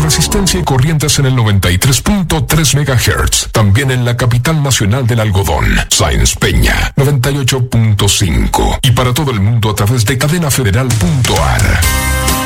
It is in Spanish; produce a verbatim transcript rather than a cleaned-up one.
resistencia y corrientes en el noventa y tres punto tres megahertz. También en la capital nacional del algodón, Sáenz Peña, noventa y ocho punto cinco. Y para todo el mundo a través de cadena federal punto a r.